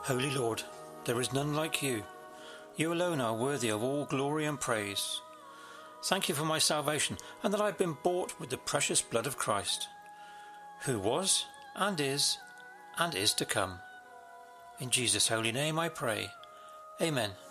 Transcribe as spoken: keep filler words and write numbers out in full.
Holy Lord, there is none like you. You alone are worthy of all glory and praise. Thank you for my salvation, and that I have been bought with the precious blood of Christ, who was, and is, and is to come. In Jesus' holy name I pray. Amen.